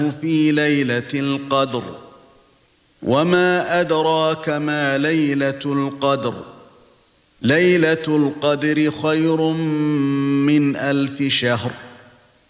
في ليلة القدر وما أدراك ما ليلة القدر ليلة القدر خير من 1000 شهر